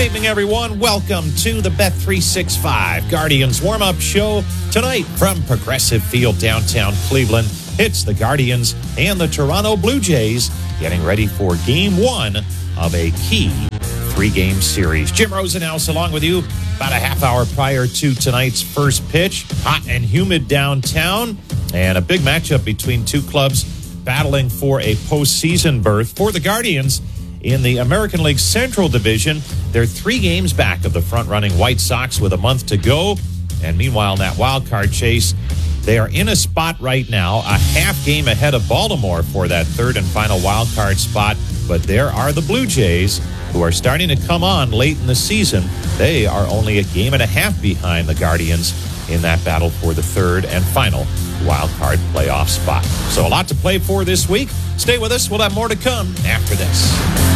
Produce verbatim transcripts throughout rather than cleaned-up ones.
evening, everyone. Welcome to the Bet three sixty-five Guardians warm-up show tonight from Progressive Field, downtown Cleveland. It's the Guardians and the Toronto Blue Jays getting ready for game one of a key three-game series. Jim Rosenhaus along with you about a half hour prior to tonight's first pitch. Hot and humid downtown, and a big matchup between two clubs battling for a postseason berth. For the Guardians, in the American League Central Division, they're three games back of the front-running White Sox with a month to go. And meanwhile, in that wild card chase, they are in a spot right now, a half game ahead of Baltimore for that third and final wild card spot. But there are the Blue Jays, who are starting to come on late in the season. They are only a game and a half behind the Guardians in that battle for the third and final wild card playoff spot. So a lot to play for this week. Stay with us. We'll have more to come after this.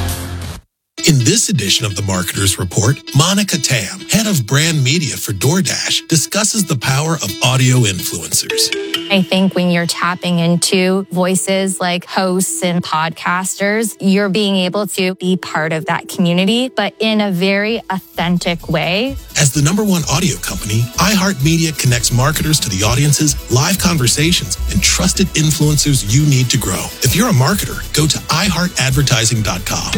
In this edition of the Marketer's Report, Monica Tam, head of brand media for DoorDash, discusses the power of audio influencers. I think when you're tapping into voices like hosts and podcasters, you're being able to be part of that community, but in a very authentic way. As the number one audio company, iHeartMedia connects marketers to the audiences, live conversations, and trusted influencers you need to grow. If you're a marketer, go to i heart advertising dot com.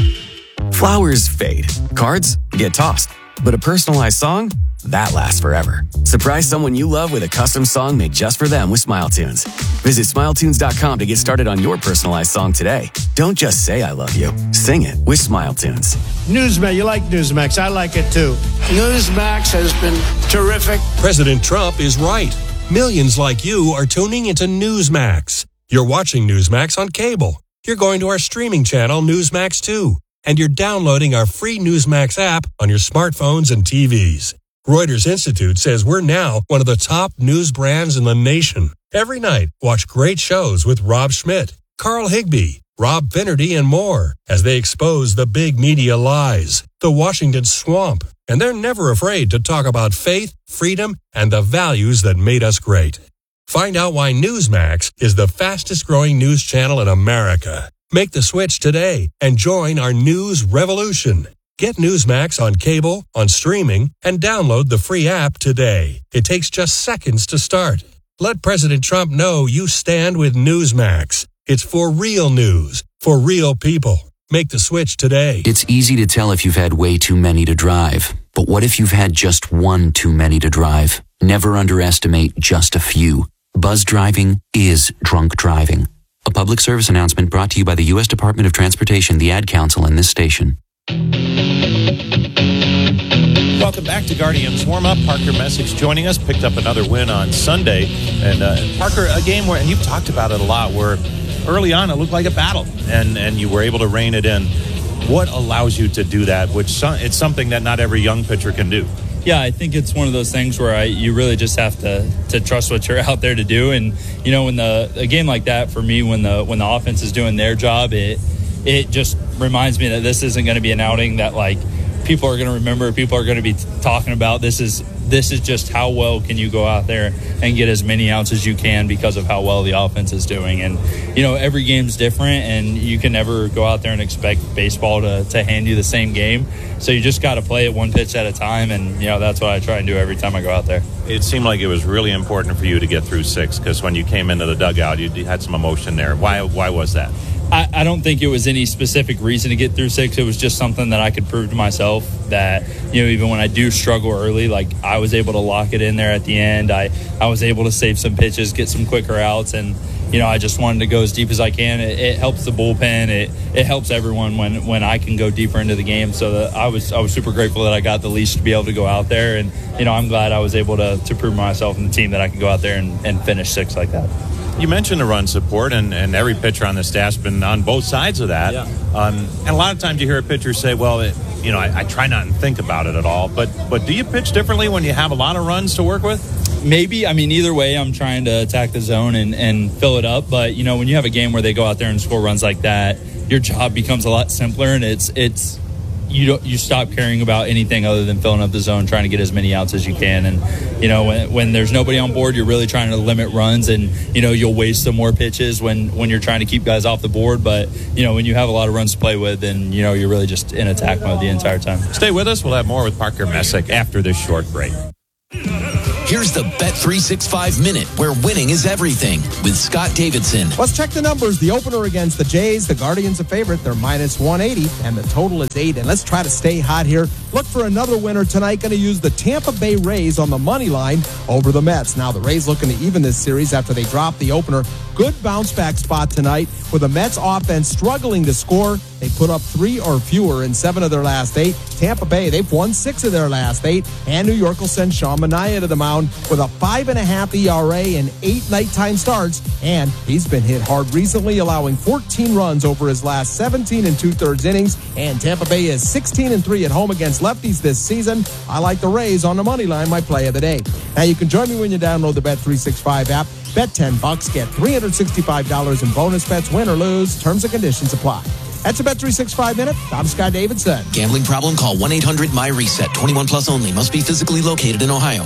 Flowers fade. Cards get tossed. But a personalized song? That lasts forever. Surprise someone you love with a custom song made just for them with SmileTunes. Visit smile tunes dot com to get started on your personalized song today. Don't just say I love you. Sing it with SmileTunes. Newsmax, you like Newsmax. I like it too. Newsmax has been terrific. President Trump is right. Millions like you are tuning into Newsmax. You're watching Newsmax on cable. You're going to our streaming channel, Newsmax two. And you're downloading our free Newsmax app on your smartphones and T Vs. Reuters Institute says we're now one of the top news brands in the nation. Every night, watch great shows with Rob Schmidt, Carl Higbie, Rob Finnerty, and more as they expose the big media lies, the Washington swamp. And they're never afraid to talk about faith, freedom, and the values that made us great. Find out why Newsmax is the fastest-growing news channel in America. Make the switch today and join our news revolution. Get Newsmax on cable, on streaming, and download the free app today. It takes just seconds to start. Let President Trump know you stand with Newsmax. It's for real news, for real people. Make the switch today. It's easy to tell if you've had way too many to drive. But what if you've had just one too many to drive? Never underestimate just a few. Buzz driving is drunk driving. A public service announcement brought to you by the U S Department of Transportation, the Ad Council, and this station. Welcome back to Guardians Warm-Up. Parker Message joining us. Picked up another win on Sunday. And uh, Parker, a game where, and you've talked about it a lot, where early on it looked like a battle, and, and you were able to rein it in. What allows you to do that, which so, it's something that not every young pitcher can do? Yeah, I think it's one of those things where I, you really just have to, to trust what you're out there to do. And, you know, when the a game like that, for me, when the when the offense is doing their job, it it just reminds me that this isn't going to be an outing that, like, people are going to remember, people are going to be talking about. This is this is just how well can you go out there and get as many outs as you can because of how well the offense is doing. And, you know, every game's different, and you can never go out there and expect baseball to, to hand you the same game. So you just got to play it one pitch at a time, and, you know, that's what I try and do every time I go out there. It seemed like it was really important for you to get through six, because when you came into the dugout, you had some emotion there. Why, why was that? I, I don't think it was any specific reason to get through six. It was just something that I could prove to myself that, you know, even when I do struggle early, like, I was able to lock it in there at the end. I, I was able to save some pitches, get some quicker outs, and, you know, I just wanted to go as deep as I can. It, it helps the bullpen. It it helps everyone when, when I can go deeper into the game. So that I was I was super grateful that I got the leash to be able to go out there. And, you know, I'm glad I was able to, to prove myself and the team that I could go out there and, and finish six like that. You mentioned the run support, and, and every pitcher on the staff's been on both sides of that. Yeah. Um, and a lot of times you hear a pitcher say, well, it, you know, I, I try not to think about it at all. But but do you pitch differently when you have a lot of runs to work with? Maybe. I mean, either way, I'm trying to attack the zone and, and fill it up. But, you know, when you have a game where they go out there and score runs like that, your job becomes a lot simpler. And it's it's you don't, you stop caring about anything other than filling up the zone, trying to get as many outs as you can. And, you know, when, when there's nobody on board, you're really trying to limit runs, and, you know, you'll waste some more pitches when, when you're trying to keep guys off the board. But, you know, when you have a lot of runs to play with, then, you know, you're really just in attack mode the entire time. Stay with us. We'll have more with Parker Messick after this short break. Here's the Bet three sixty-five Minute, where winning is everything, with Scott Davidson. Let's check the numbers. The opener against the Jays, the Guardians a favorite. They're minus one eighty, and the total is eight. And let's try to stay hot here. Look for another winner tonight. Going to use the Tampa Bay Rays on the money line over the Mets. Now, the Rays looking to even this series after they dropped the opener. Good bounce-back spot tonight with the Mets offense struggling to score. They put up three or fewer in seven of their last eight. Tampa Bay, they've won six of their last eight. And New York will send Sean Manaea to the mound with a five and a half E R A and eight nighttime starts. And he's been hit hard recently, allowing fourteen runs over his last seventeen and two-thirds innings. And Tampa Bay is sixteen and three at home against lefties this season. I like the Rays on the money line, my play of the day. Now, you can join me when you download the Bet three sixty-five app. Bet ten bucks, get three hundred sixty-five dollars in bonus bets, win or lose. Terms and conditions apply. That's a Bet three sixty-five Minute. I'm Scott Davidson. Gambling problem? Call one eight hundred M Y reset. twenty-one plus only. Must be physically located in Ohio.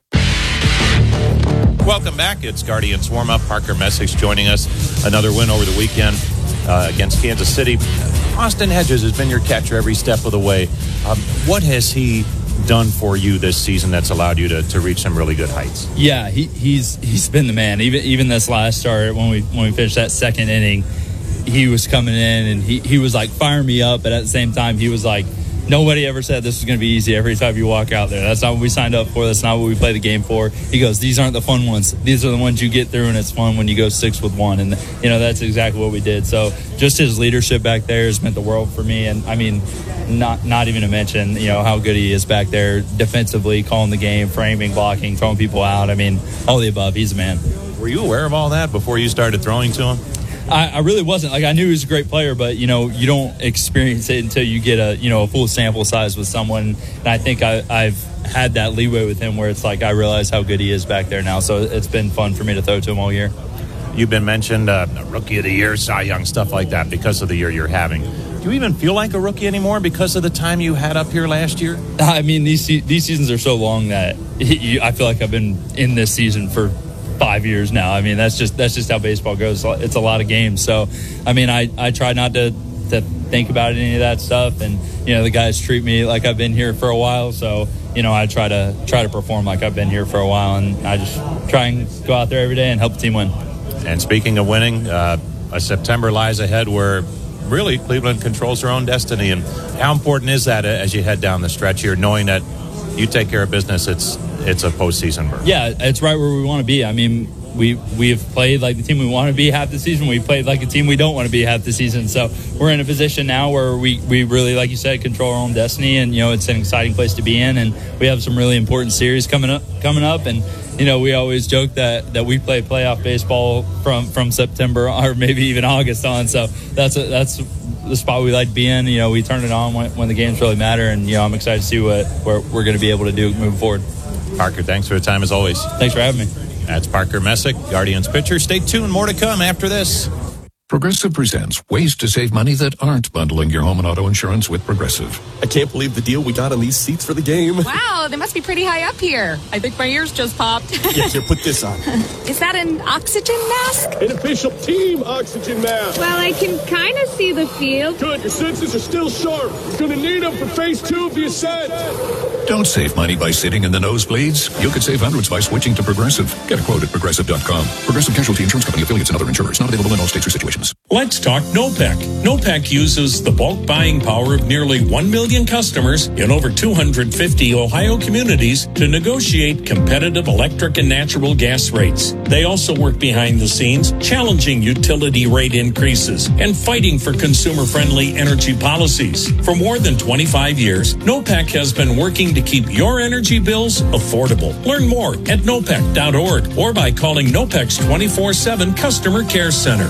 Welcome back. It's Guardians warm-up. Parker Messick's joining us. Another win over the weekend uh, against Kansas City. Austin Hedges has been your catcher every step of the way. Um, what has he done for you this season that's allowed you to, to reach some really good heights? Yeah, he, he's he's been the man. Even even this last start, when we when we finished that second inning, he was coming in and he, he was like firing me up, but at the same time he was like, nobody ever said this was going to be easy every time you walk out there. That's not what we signed up for. That's not what we play the game for. He goes, these aren't the fun ones. These are the ones you get through, and it's fun when you go six with one. And, you know, that's exactly what we did. So just his leadership back there has meant the world for me. And, I mean, not not even to mention, you know, how good he is back there defensively, calling the game, framing, blocking, throwing people out. I mean, all the above. He's a man. Were you aware of all that before you started throwing to him? I, I really wasn't. Like, I knew he was a great player, but, you know, you don't experience it until you get a, you know, a full sample size with someone. And I think I, I've had that leeway with him where it's like I realize how good he is back there now. So it's been fun for me to throw to him all year. You've been mentioned uh, Rookie of the Year, Cy Young, stuff like that because of the year you're having. Do you even feel like a rookie anymore because of the time you had up here last year? I mean, these these seasons are so long that I feel like I've been in this season for five years now. I mean, that's just that's just how baseball goes. It's a lot of games. So, I mean, I, I try not to, to think about any of that stuff. And, you know, the guys treat me like I've been here for a while. So, you know, I try to try to perform like I've been here for a while. And I just try and go out there every day and help the team win. And speaking of winning, uh, a September lies ahead where really Cleveland controls their own destiny. And how important is that as you head down the stretch here, knowing that you take care of business, it's it's a postseason berth? Yeah, it's right where we want to be. I mean, we we have played like the team we want to be half the season. We've played like a team we don't want to be half the season. So we're in a position now where we, we really, like you said, control our own destiny. And, you know, it's an exciting place to be in. And we have some really important series coming up. coming up. And, you know, we always joke that, that we play playoff baseball from, from September or maybe even August on. So that's a, that's the spot we like to be in. You know, we turn it on when, when the games really matter. And, you know, I'm excited to see what, what we're going to be able to do moving forward. Parker, thanks for the time as always. Thanks for having me. That's Parker Messick, Guardians pitcher. Stay tuned. More to come after this. Progressive presents ways to save money that aren't bundling your home and auto insurance with Progressive. I can't believe the deal we got on these seats for the game. Wow, they must be pretty high up here. I think my ears just popped. Yeah, here, put this on. Is that an oxygen mask? An official team oxygen mask. Well, I can kind of see the field. Good, your senses are still sharp. You're going to need them for phase two of the ascent. Don't save money by sitting in the nosebleeds. You could save hundreds by switching to Progressive. Get a quote at Progressive dot com. Progressive Casualty Insurance Company, affiliates, and other insurers. Not available in all states or situations. Let's talk NOPEC. NOPEC uses the bulk buying power of nearly one million customers in over two hundred fifty Ohio communities to negotiate competitive electric and natural gas rates. They also work behind the scenes, challenging utility rate increases and fighting for consumer-friendly energy policies. For more than twenty-five years, NOPEC has been working to keep your energy bills affordable. Learn more at nopec dot org or by calling NOPEC's twenty-four seven Customer Care Center.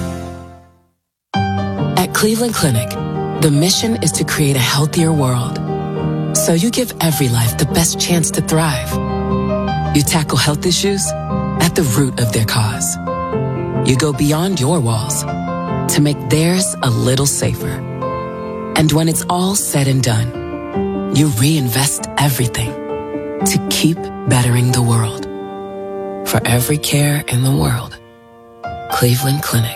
At Cleveland Clinic, the mission is to create a healthier world. So you give every life the best chance to thrive. You tackle health issues at the root of their cause. You go beyond your walls to make theirs a little safer. And when it's all said and done, you reinvest everything to keep bettering the world. For every care in the world, Cleveland Clinic.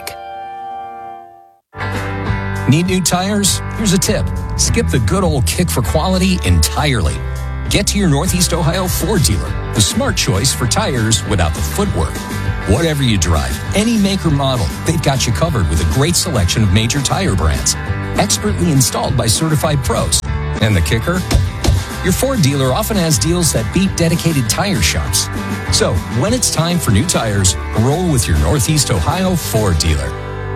Need new tires? Here's a tip. Skip the good old kick for quality entirely. Get to your Northeast Ohio Ford dealer, the smart choice for tires without the footwork. Whatever you drive, any make or model, they've got you covered with a great selection of major tire brands, expertly installed by certified pros. And the kicker? Your Ford dealer often has deals that beat dedicated tire shops. So, when it's time for new tires, roll with your Northeast Ohio Ford dealer.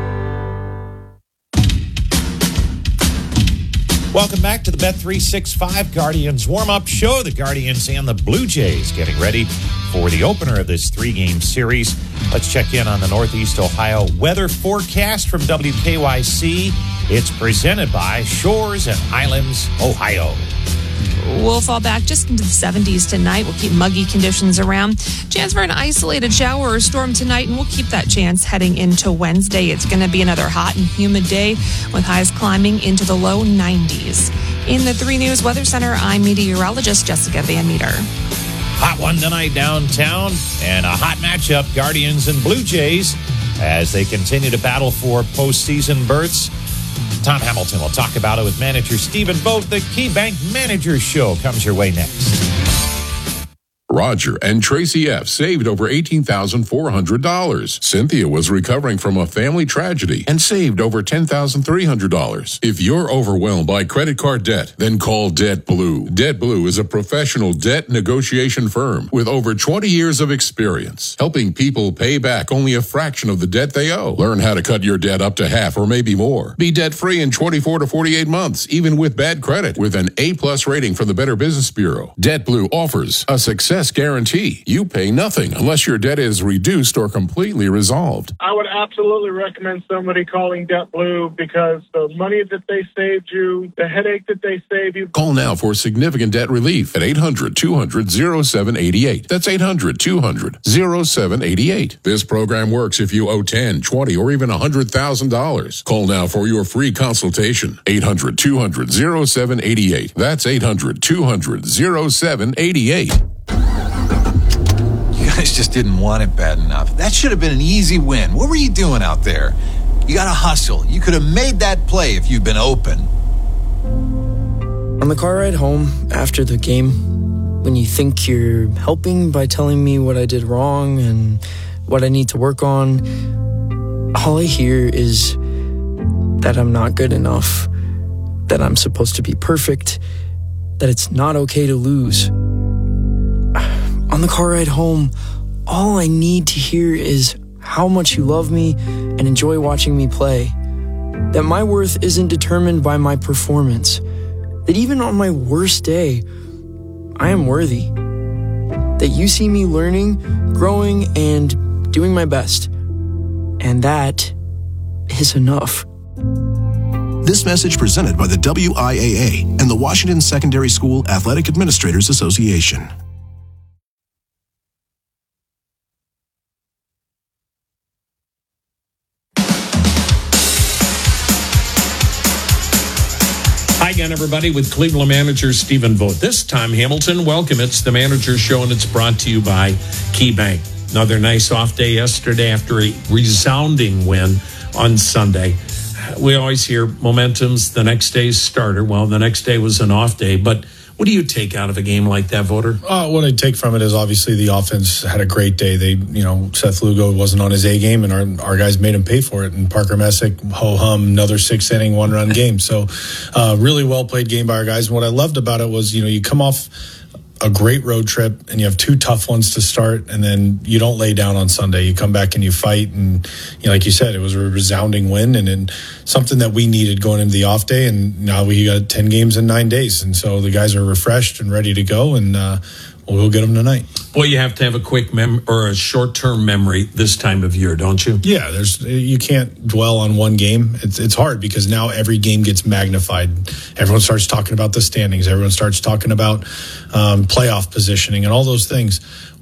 Welcome back to the Bet three sixty-five Guardians warm-up show. The Guardians and the Blue Jays getting ready for the opener of this three-game series. Let's check in on the Northeast Ohio weather forecast from W K Y C. It's presented by Shores and Highlands, Ohio. We'll fall back just into the seventies tonight. We'll keep muggy conditions around. Chance for an isolated shower or storm tonight, and we'll keep that chance heading into Wednesday. It's going to be another hot and humid day with highs climbing into the low nineties. In the three News Weather Center, I'm meteorologist Jessica Van Meter. Hot one tonight downtown, and a hot matchup, Guardians and Blue Jays, as they continue to battle for postseason berths. Tom Hamilton will talk about it with manager Stephen Vogt. The KeyBank Managers Show comes your way next. Roger and Tracy F. saved over eighteen thousand four hundred dollars. Cynthia was recovering from a family tragedy and saved over ten thousand three hundred dollars. If you're overwhelmed by credit card debt, then call DebtBlue. DebtBlue is a professional debt negotiation firm with over twenty years of experience, helping people pay back only a fraction of the debt they owe. Learn how to cut your debt up to half or maybe more. Be debt-free in twenty-four to forty-eight months, even with bad credit, with an A-plus rating from the Better Business Bureau. DebtBlue offers a success guarantee. You pay nothing unless your debt is reduced or completely resolved. I would absolutely recommend somebody calling DebtBlue because the money that they saved you, the headache that they saved you. Call now for significant debt relief at eight hundred two hundred oh seven eight eight. That's eight hundred two hundred oh seven eight eight. This program works if you owe ten, twenty, or even one hundred thousand dollars. Call now for your free consultation. eight hundred two hundred oh seven eight eight. That's eight hundred two hundred oh seven eight eight. You guys just didn't want it bad enough. That should have been an easy win. What were you doing out there? You got to hustle. You could have made that play if you'd been open. On the car ride home after the game, when you think you're helping by telling me what I did wrong and what I need to work on, all I hear is that I'm not good enough, that I'm supposed to be perfect, that it's not okay to lose. On the car ride home, all I need to hear is how much you love me and enjoy watching me play. That my worth isn't determined by my performance. That even on my worst day, I am worthy. That you see me learning, growing, and doing my best. And that is enough. This message presented by the W I A A and the Washington Secondary School Athletic Administrators Association. Hi again, everybody, with Cleveland manager Stephen Vogt. This time, Hamilton, welcome. It's the Manager's Show, and it's brought to you by KeyBank. Another nice off day yesterday after a resounding win on Sunday. We always hear momentum's the next day's starter. Well, the next day was an off day, but what do you take out of a game like that, Voter? Uh, what I take from it is obviously the offense had a great day. They, you know, Seth Lugo wasn't on his A game, and our our guys made him pay for it. And Parker Messick, ho hum, another six inning, one run game. So, uh, really well played game by our guys. And what I loved about it was, you know, you come off a great road trip and you have two tough ones to start, and then you don't lay down on Sunday. You come back and you fight, and you know, like you said, it was a resounding win and, and something that we needed going into the off day. And now we got ten games in nine days, and so the guys are refreshed and ready to go, and uh, we'll get them tonight. Well, you have to have a quick mem or a short-term memory this time of year, don't you? Yeah, there's you can't dwell on one game. It's it's hard because now every game gets magnified. Everyone starts talking about the standings. Everyone starts talking about um, playoff positioning and all those things.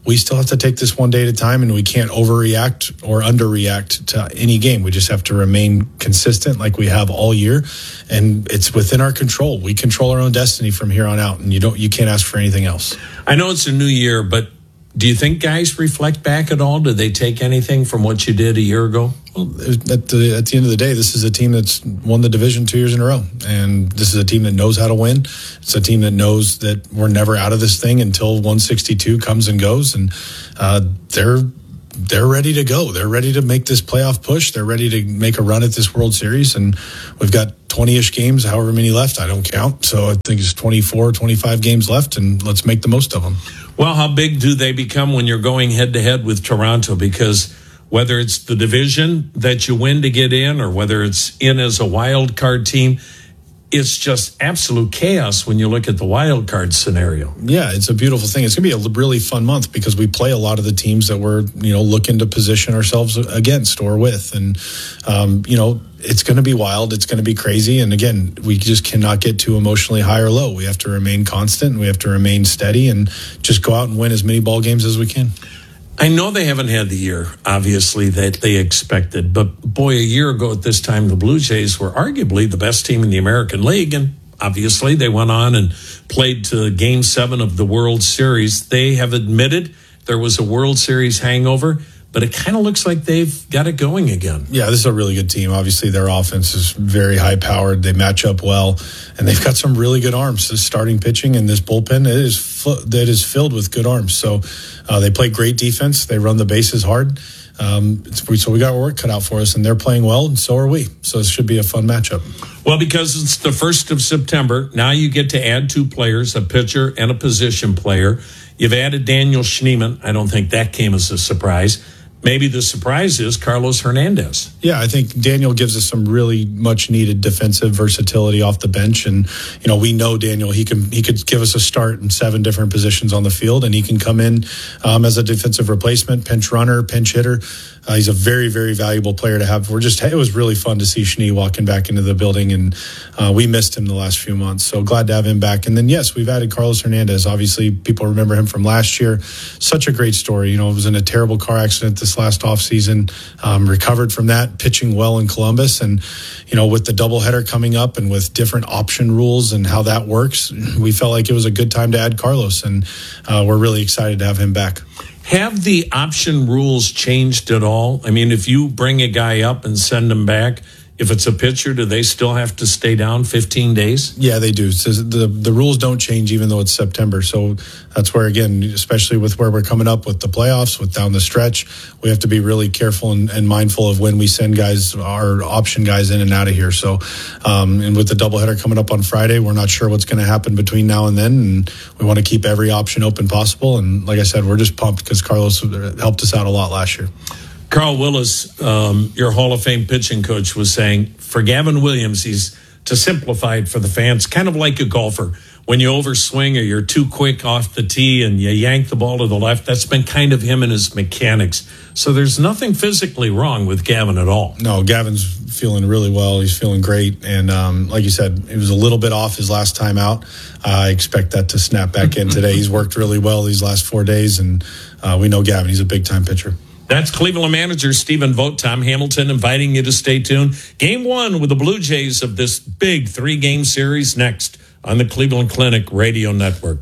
we still have to take this one day at a time, and we can't overreact or underreact to any game. We just have to remain consistent like we have all year, and it's within our control. We control our own destiny from here on out, and you don't, you can't ask for anything else. I know it's a new year, but do you think guys reflect back at all? Do they take anything from what you did a year ago? Well, at the, at the end of the day, this is a team that's won the division two years in a row. And this is a team that knows how to win. It's a team that knows that we're never out of this thing until one sixty-two comes and goes. And uh, they're they're ready to go. They're ready to make this playoff push. They're ready to make a run at this World Series. And we've got twenty-ish games, however many left. I don't count. So I think it's twenty-four, twenty-five games left, and let's make the most of them. Well, how big do they become when you're going head-to-head with Toronto? Because whether it's the division that you win to get in or whether it's in as a wild card team, it's just absolute chaos when you look at the wild card scenario. Yeah, it's a beautiful thing. It's going to be a really fun month because we play a lot of the teams that we're, you know, looking to position ourselves against or with. And, um, you know, it's going to be wild. It's going to be crazy. And again, we just cannot get too emotionally high or low. We have to remain constant. And we have to remain steady and just go out and win as many ball games as we can. I know they haven't had the year, obviously, that they expected. But, boy, a year ago at this time, the Blue Jays were arguably the best team in the American League. And obviously, they went on and played to Game seven of the World Series. They have admitted there was a World Series hangover, but it kind of looks like they've got it going again. Yeah, this is a really good team. Obviously, their offense is very high-powered. They match up well, and they've got some really good arms. This starting pitching and this bullpen, it is that is filled with good arms. So uh, they play great defense. They run the bases hard. Um, so we got our work cut out for us, and they're playing well, and so are we. So it should be a fun matchup. Well, because it's the first of September, now you get to add two players, a pitcher and a position player. You've added Daniel Schneemann. I don't think that came as a surprise. Maybe the surprise is Carlos Hernandez. Yeah, I think Daniel gives us some really much needed defensive versatility off the bench. And, you know, we know Daniel, he can he could give us a start in seven different positions on the field, and he can come in um, as a defensive replacement, pinch runner, pinch hitter. Uh, he's a very, very valuable player to have. We're just, it was really fun to see Schnee walking back into the building, and uh, we missed him the last few months. So glad to have him back. And then, yes, we've added Carlos Hernandez. Obviously, people remember him from last year. Such a great story. You know, it was in a terrible car accident this last offseason, um, recovered from that, pitching well in Columbus. And, you know, with the doubleheader coming up and with different option rules and how that works, we felt like it was a good time to add Carlos. And uh, we're really excited to have him back. Have the option rules changed at all? I mean, if you bring a guy up and send him back, if it's a pitcher, do they still have to stay down fifteen days? Yeah, they do. So the the rules don't change even though it's September. So that's where, again, especially with where we're coming up with the playoffs, with down the stretch, we have to be really careful and, and mindful of when we send guys, our option guys, in and out of here. So, um, and with the doubleheader coming up on Friday, we're not sure what's going to happen between now and then, and we want to keep every option open possible. And like I said, we're just pumped because Carlos helped us out a lot last year. Carl Willis, um, your Hall of Fame pitching coach, was saying, for Gavin Williams, he's, to simplify it for the fans, kind of like a golfer. When you overswing or you're too quick off the tee and you yank the ball to the left, that's been kind of him and his mechanics. So there's nothing physically wrong with Gavin at all. No, Gavin's feeling really well. He's feeling great. And um, like you said, he was a little bit off his last time out. Uh, I expect that to snap back in today. He's worked really well these last four days, and uh, we know Gavin. He's a big-time pitcher. That's Cleveland manager Stephen Vogt. Tom Hamilton inviting you to stay tuned. Game one with the Blue Jays of this big three-game series next on the Cleveland Clinic Radio Network.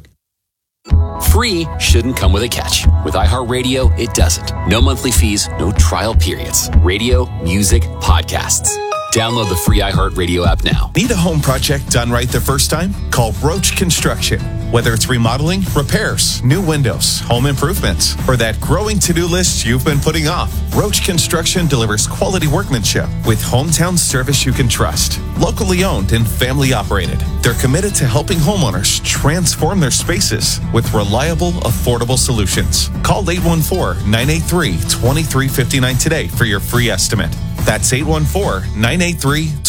Free shouldn't come with a catch. With iHeartRadio, it doesn't. No monthly fees, no trial periods. Radio, music, podcasts. Download the free iHeartRadio app now. Need a home project done right the first time? Call Roach Construction. Whether it's remodeling, repairs, new windows, home improvements, or that growing to-do list you've been putting off, Roach Construction delivers quality workmanship with hometown service you can trust. Locally owned and family operated, they're committed to helping homeowners transform their spaces with reliable, affordable solutions. Call eight one four, nine eight three, two three five nine today for your free estimate. That's eight one four, nine eight three, two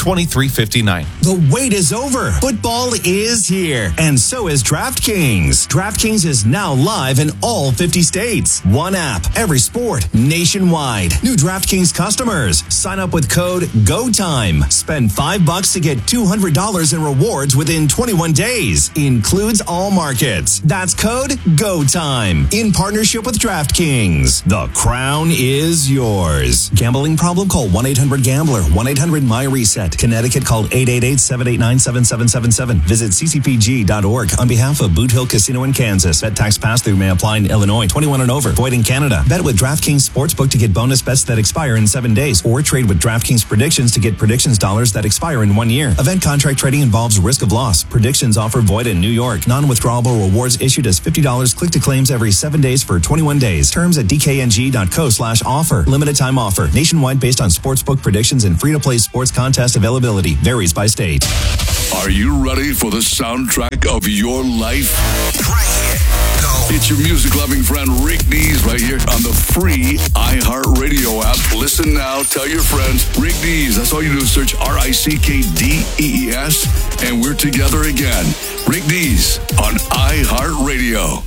twenty-three fifty-nine. The wait is over. Football is here, and so is DraftKings. DraftKings is now live in all fifty states. One app, every sport, nationwide. New DraftKings customers, sign up with code GOTIME. Spend five bucks to get two hundred dollars in rewards within twenty-one days. Includes all markets. That's code GOTIME. In partnership with DraftKings. The crown is yours. Gambling problem? Call one eight hundred gambler. one eight hundred my reset. Connecticut, call eight eight eight, seven eight nine, seven seven seven seven. Visit c c p g dot org on behalf of Boot Hill Casino in Kansas. Bet tax pass-through may apply in Illinois. twenty-one and over. Void in Canada. Bet with DraftKings Sportsbook to get bonus bets that expire in seven days. Or trade with DraftKings Predictions to get predictions dollars that expire in one year. Event contract trading involves risk of loss. Predictions offer void in New York. Non-withdrawable rewards issued as fifty dollars click to claims every seven days for twenty-one days. Terms at d k n g dot co slash offer. Limited time offer. Nationwide based on sportsbook predictions and free-to-play sports contest availability. Varies by state. Are you ready for the soundtrack of your life? Right here. Go. It's your music-loving friend Rick Dees right here on the free iHeartRadio app. Listen now. Tell your friends. Rick Dees. That's all you do is search R I C K D E E S, and we're together again. Rick Dees on iHeartRadio.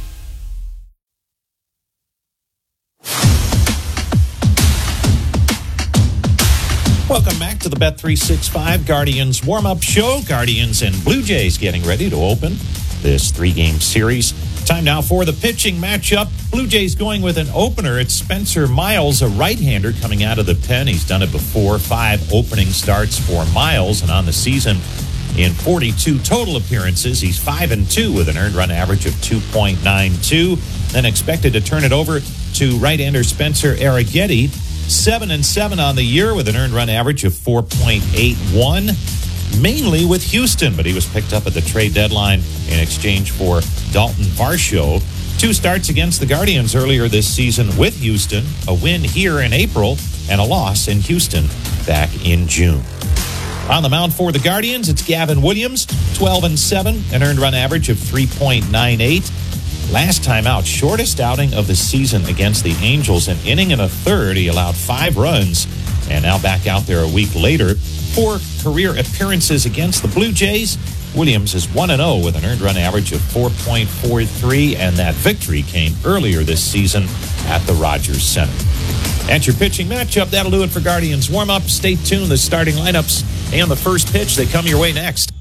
Welcome back to the Bet three sixty-five Guardians warm-up show. Guardians and Blue Jays getting ready to open this three-game series. Time now for the pitching matchup. Blue Jays going with an opener. It's Spencer Miles, a right-hander coming out of the pen. He's done it before. Five opening starts for Miles, and on the season, in forty-two total appearances, he's five and two with an earned run average of two point nine two. Then expected to turn it over to right-hander Spencer Arrighetti. Seven and seven on the year with an earned run average of four point eight one, mainly with Houston, but he was picked up at the trade deadline in exchange for Dalton Varsho. Two starts against the Guardians earlier this season with Houston, a win here in April, and a loss in Houston back in June. On the mound for the Guardians, it's Gavin Williams, twelve and seven, an earned run average of three point nine eight. Last time out, shortest outing of the season against the Angels, an inning and a third. He allowed five runs, and now back out there a week later. Four career appearances against the Blue Jays. Williams is one and oh with an earned run average of four point four three, and that victory came earlier this season at the Rogers Center. At your pitching matchup, that'll do it for Guardians warm-up. Stay tuned. The starting lineups and the first pitch, they come your way next.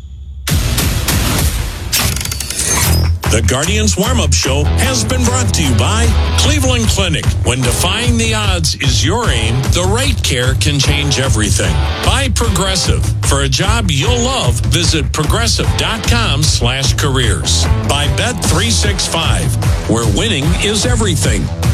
The Guardians Warm-Up Show has been brought to you by Cleveland Clinic. When defying the odds is your aim, the right care can change everything. By Progressive. For a job you'll love, visit progressive.com slash careers. By Bet three sixty-five, where winning is everything.